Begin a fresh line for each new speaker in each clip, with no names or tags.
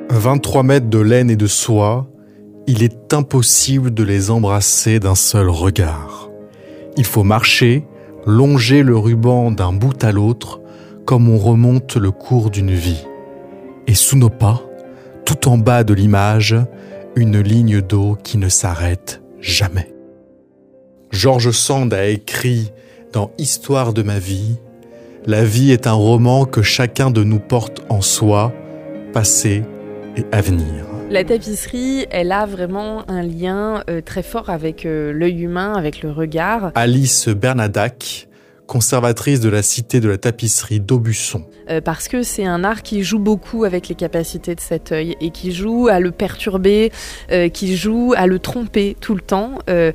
23 mètres de laine et de soie, il est impossible de les embrasser d'un seul regard. Il faut marcher, longer le ruban d'un bout à l'autre, comme on remonte le cours d'une vie. Et sous nos pas, tout en bas de l'image, une ligne d'eau qui ne s'arrête jamais. George Sand a écrit dans Histoire de ma vie, « La vie est un roman que chacun de nous porte en soi, passé et avenir. »
La tapisserie, elle a vraiment un lien très fort avec l'œil humain, avec le regard.
Alice Bernadac, conservatrice de la Cité de la Tapisserie d'Aubusson.
Parce que c'est un art qui joue beaucoup avec les capacités de cet œil et qui joue à le perturber, qui joue à le tromper tout le temps.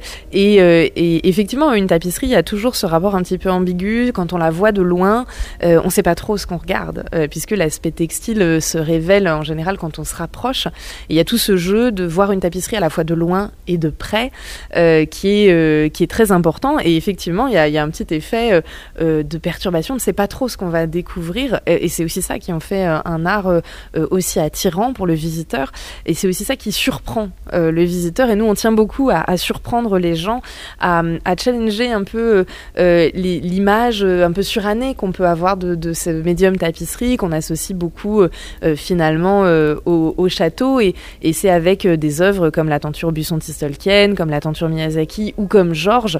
Et effectivement, une tapisserie, il y a toujours ce rapport un petit peu ambigu. Quand on la voit de loin, on ne sait pas trop ce qu'on regarde, puisque l'aspect textile se révèle en général quand on se rapproche. Et il y a tout ce jeu de voir une tapisserie à la fois de loin et de près, qui est très important. Et effectivement, il y a un petit effet de perturbation, on ne sait pas trop ce qu'on va découvrir, et c'est aussi ça qui en fait un art aussi attirant pour le visiteur, et c'est aussi ça qui surprend le visiteur, et nous on tient beaucoup à surprendre les gens, à challenger un peu l'image un peu surannée qu'on peut avoir de ce médium tapisserie, qu'on associe beaucoup finalement au château, et c'est avec des œuvres comme la tenture Buisson-Tolkien, comme la tenture Miyazaki, ou comme Georges,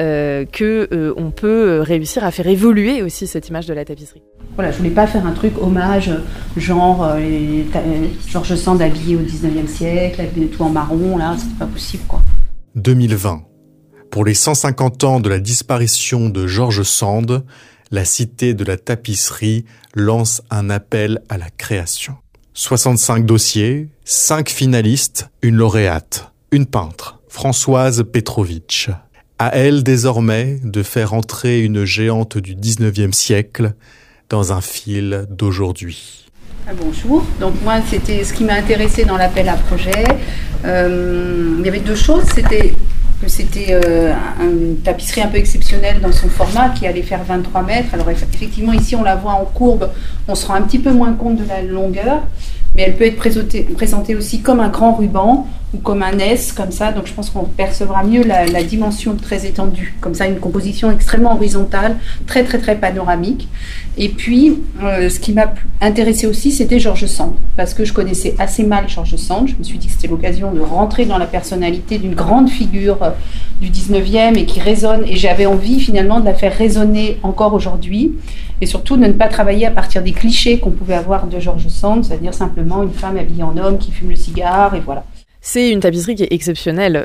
que on peut réussir à faire évoluer aussi cette image de la tapisserie.
Voilà, je voulais pas faire un truc hommage, genre George Sand habillé au 19e siècle, avec tout en marron, là, c'était pas possible, quoi.
2020. Pour les 150 ans de la disparition de George Sand, la Cité de la Tapisserie lance un appel à la création. 65 dossiers, 5 finalistes, une lauréate, une peintre, Françoise Petrovitch. À elle désormais de faire entrer une géante du 19e siècle dans un fil d'aujourd'hui.
Bonjour, donc moi c'était ce qui m'a intéressé dans l'appel à projet. Il y avait deux choses, c'était une tapisserie un peu exceptionnelle dans son format qui allait faire 23 mètres. Alors effectivement ici on la voit en courbe, on se rend un petit peu moins compte de la longueur, mais elle peut être présentée aussi comme un grand ruban ou comme un S, comme ça, donc je pense qu'on percevra mieux la dimension très étendue, comme ça, une composition extrêmement horizontale, très très très panoramique. Et puis, ce qui m'a intéressé aussi, c'était George Sand, parce que je connaissais assez mal George Sand. Je me suis dit que c'était l'occasion de rentrer dans la personnalité d'une grande figure du 19e et qui résonne, et j'avais envie finalement de la faire résonner encore aujourd'hui, et surtout de ne pas travailler à partir des clichés qu'on pouvait avoir de George Sand, c'est-à-dire simplement une femme habillée en homme qui fume le cigare, et voilà.
C'est une tapisserie qui est exceptionnelle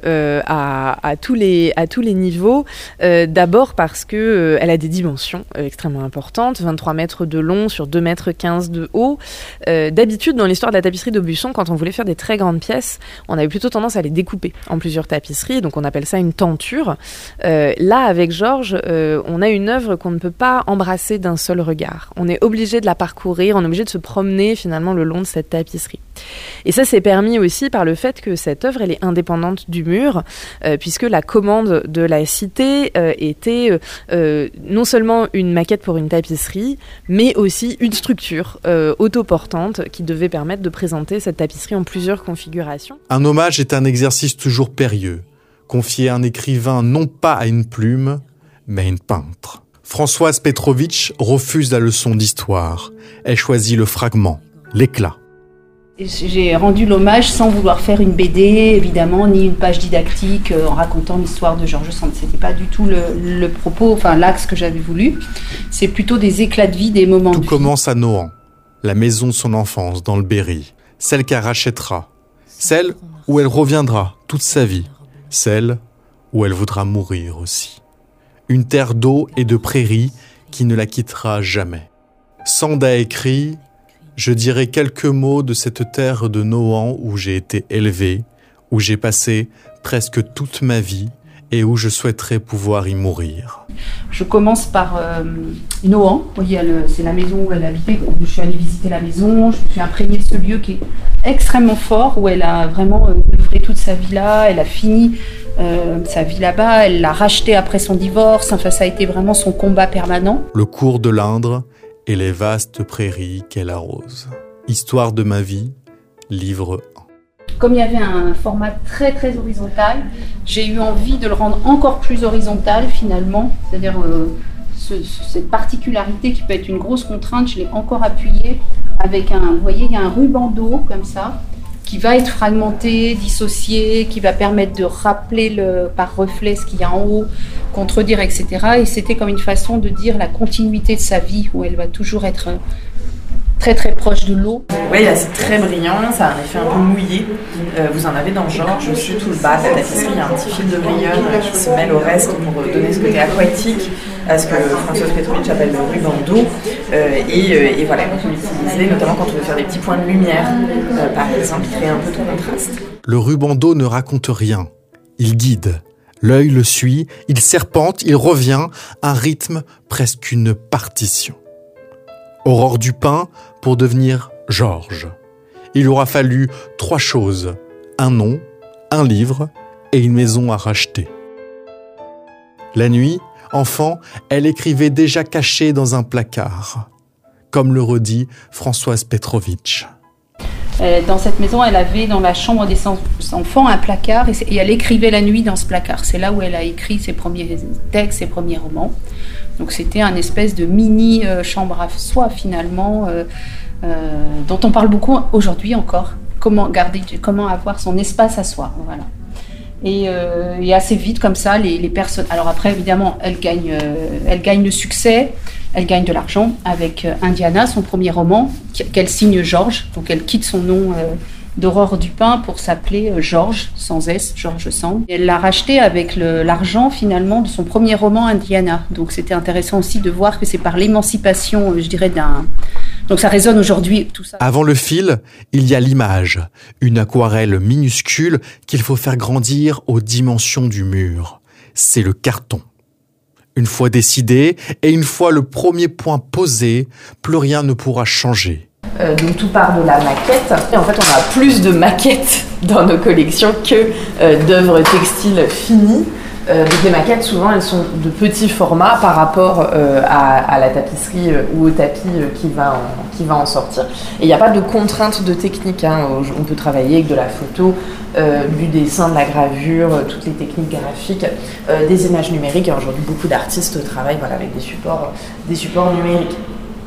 à tous les niveaux. D'abord parce que elle a des dimensions extrêmement importantes, 23 mètres de long sur 2 mètres 15 de haut. D'habitude, dans l'histoire de la tapisserie d'Aubusson, quand on voulait faire des très grandes pièces, on avait plutôt tendance à les découper en plusieurs tapisseries, donc on appelle ça une tenture. Là, avec Georges, on a une œuvre qu'on ne peut pas embrasser d'un seul regard. On est obligé de la parcourir, on est obligé de se promener finalement le long de cette tapisserie. Et ça, c'est permis aussi par le fait que cette œuvre, elle est indépendante du mur, puisque la commande de la Cité était non seulement une maquette pour une tapisserie, mais aussi une structure autoportante qui devait permettre de présenter cette tapisserie en plusieurs configurations.
Un hommage est un exercice toujours périlleux, confié à un écrivain non pas à une plume, mais à une peintre. Françoise Petrovitch refuse la leçon d'histoire. Elle choisit le fragment, l'éclat.
J'ai rendu l'hommage sans vouloir faire une BD, évidemment, ni une page didactique en racontant l'histoire de George Sand. C'était pas du tout le propos, enfin l'axe que j'avais voulu. C'est plutôt des éclats de vie, des moments de vie.
Tout commence à Nohant, la maison de son enfance dans le Berry, celle qu'elle rachètera, celle où elle reviendra toute sa vie, celle où elle voudra mourir aussi. Une terre d'eau et de prairies qui ne la quittera jamais. Sand a écrit: je dirai quelques mots de cette terre de Nohant où j'ai été élevé, où j'ai passé presque toute ma vie et où je souhaiterais pouvoir y mourir.
Je commence par Nohant. Vous voyez, c'est la maison où elle habitait. Je suis allée visiter la maison, je me suis imprégnée de ce lieu qui est extrêmement fort, où elle a vraiment œuvré toute sa vie là, elle a fini sa vie là-bas, elle l'a racheté après son divorce, enfin ça a été vraiment son combat permanent.
Le cours de l'Indre et les vastes prairies qu'elle arrose. Histoire de ma vie, livre 1.
Comme il y avait un format très très horizontal, j'ai eu envie de le rendre encore plus horizontal finalement, c'est-à-dire cette particularité qui peut être une grosse contrainte, je l'ai encore appuyée avec vous voyez, il y a un ruban d'eau comme ça, qui va être fragmenté, dissocié, qui va permettre de rappeler par reflet ce qu'il y a en haut, contredire, etc. Et c'était comme une façon de dire la continuité de sa vie, où elle va toujours être très très proche de l'eau.
Oui, là c'est très brillant, ça a un effet un peu mouillé. Vous en avez dans Georges, aussi tout le bas de la tapisserie, il y a un petit fil de brillonne qui se mêle au reste pour donner ce côté aquatique à ce que Françoise Petrovitch appelle le ruban d'eau. Et voilà, on peut l'utiliser notamment quand on veut faire des petits points de lumière, par exemple, qui créent un peu de contraste.
Le ruban d'eau ne raconte rien, il guide. L'œil le suit, il serpente, il revient, un rythme, presque une partition. Aurore Dupin pour devenir Georges. Il aura fallu 3 choses, un nom, un livre et une maison à racheter. La nuit, enfant, elle écrivait déjà cachée dans un placard, comme le redit Françoise Petrovitch.
Dans cette maison, elle avait dans la chambre des enfants un placard et elle écrivait la nuit dans ce placard. C'est là où elle a écrit ses premiers textes, ses premiers romans. Donc c'était un espèce de mini chambre à soi finalement, dont on parle beaucoup aujourd'hui encore. Comment avoir son espace à soi, voilà. Et assez vite comme ça, les personnes. Alors après évidemment, elle gagne le succès, elle gagne de l'argent avec Indiana, son premier roman, qu'elle signe Georges. Donc elle quitte son nom d'Aurore Dupin pour s'appeler Georges, sans S, Georges Sand. Elle l'a racheté avec l'argent finalement de son premier roman Indiana. Donc c'était intéressant aussi de voir que c'est par l'émancipation, je dirais, donc ça résonne aujourd'hui, tout ça.
Avant le fil, il y a l'image, une aquarelle minuscule qu'il faut faire grandir aux dimensions du mur. C'est le carton. Une fois décidé et une fois le premier point posé, plus rien ne pourra changer.
Donc tout part de la maquette. Et en fait, on a plus de maquettes dans nos collections que d'œuvres textiles finies. Donc les maquettes, souvent, elles sont de petits formats par rapport à la tapisserie ou au tapis qui va en sortir. Et il n'y a pas de contrainte de technique. On peut travailler avec de la photo, du dessin, de la gravure, toutes les techniques graphiques, des images numériques. Et aujourd'hui, beaucoup d'artistes travaillent avec des supports numériques.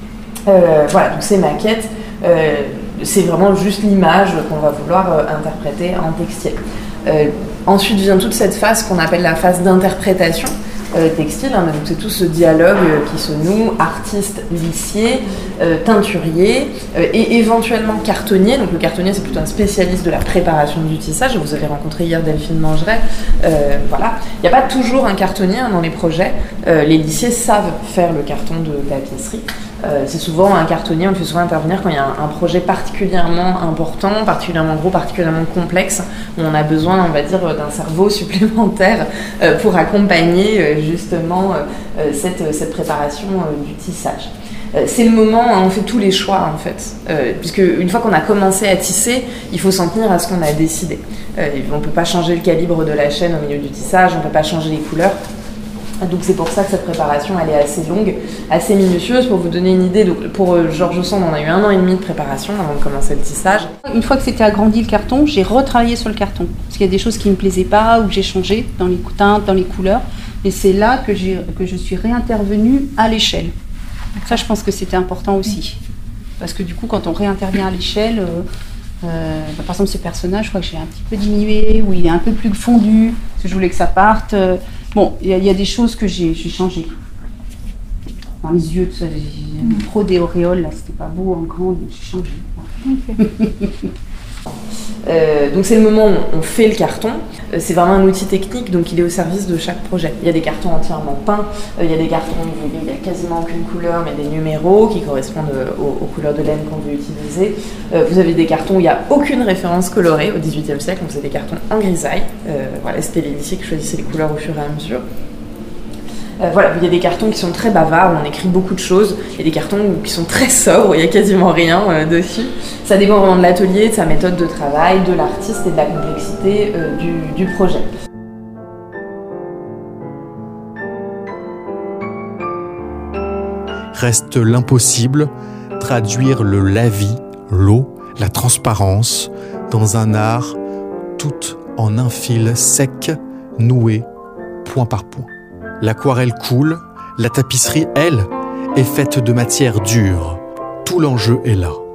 Voilà, donc ces maquettes, c'est vraiment juste l'image qu'on va vouloir interpréter en textile. Ensuite vient toute cette phase qu'on appelle la phase d'interprétation textile. Donc c'est tout ce dialogue qui se noue, artiste, lissier, teinturier et éventuellement cartonnier. Donc le cartonnier, c'est plutôt un spécialiste de la préparation du tissage. Vous avez rencontré hier Delphine Mangeret. Voilà. Il n'y a pas toujours un cartonnier dans les projets. Les lissiers savent faire le carton de tapisserie. C'est souvent un cartonnier, on le fait souvent intervenir quand il y a un projet particulièrement important, particulièrement gros, particulièrement complexe, où on a besoin, on va dire, d'un cerveau supplémentaire pour accompagner justement cette préparation du tissage. C'est le moment où on fait tous les choix en fait, puisque une fois qu'on a commencé à tisser, il faut s'en tenir à ce qu'on a décidé. On ne peut pas changer le calibre de la chaîne au milieu du tissage, on ne peut pas changer les couleurs. Donc c'est pour ça que cette préparation elle est assez longue, assez minutieuse. Pour vous donner une idée, donc pour Georges Sand, on a eu 1 an et demi de préparation avant de commencer le tissage.
Une fois que c'était agrandi le carton, j'ai retravaillé sur le carton. Parce qu'il y a des choses qui ne me plaisaient pas ou que j'ai changé dans les teintes, dans les couleurs. Et c'est là que je suis réintervenue à l'échelle. Donc ça, je pense que c'était important aussi. Parce que du coup, quand on réintervient à l'échelle, par exemple ce personnage, je crois que j'ai un petit peu diminué, ou il est un peu plus fondu, parce que je voulais que ça parte. Bon, il y a des choses que j'ai changées. Dans les yeux, tout ça, j'ai trop d'auréoles, là, c'était pas beau en grand, donc j'ai changé.
Donc c'est le moment où on fait le carton. C'est vraiment un outil technique, donc il est au service de chaque projet. Il y a des cartons entièrement peints, il y a des cartons où il n'y a quasiment aucune couleur, mais des numéros qui correspondent aux couleurs de laine qu'on veut utiliser. Vous avez des cartons où il n'y a aucune référence colorée. Au XVIIIe siècle, on faisait des cartons en grisaille. Voilà, c'était les lissiers qui choisissaient les couleurs au fur et à mesure. Voilà, il y a des cartons qui sont très bavards, où on écrit beaucoup de choses. Il y a des cartons qui sont très sobres, où il n'y a quasiment rien dessus. Ça dépend vraiment de l'atelier, de sa méthode de travail, de l'artiste et de la complexité du projet.
Reste l'impossible, traduire le la-vie, l'eau, la transparence dans un art tout en un fil sec, noué, point par point. L'aquarelle coule, la tapisserie, elle, est faite de matière dure. Tout l'enjeu est là.